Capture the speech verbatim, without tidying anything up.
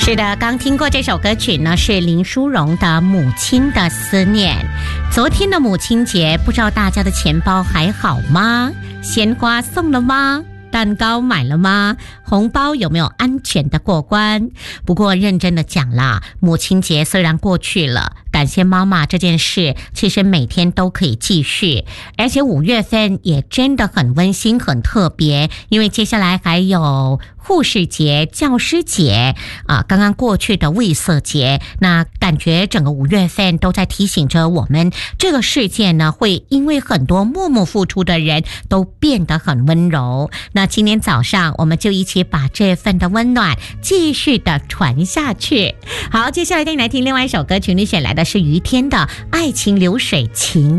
是的，刚听过这首歌曲呢，是林淑荣的《母亲的思念》。昨天的母亲节，不知道大家的钱包还好吗？鲜花送了吗？蛋糕买了吗？红包有没有安全的过关？不过认真的讲啦，母亲节虽然过去了，感谢妈妈这件事其实每天都可以继续，而且五月份也真的很温馨很特别，因为接下来还有护士节、教师节啊，刚刚过去的卫色节，那感觉整个五月份都在提醒着我们，这个世界呢会因为很多默默付出的人都变得很温柔。那今天早上我们就一起把这份的温暖继续的传下去。好，接下来带你来听另外一首歌曲，你选来的是于天的《爱情流水情》。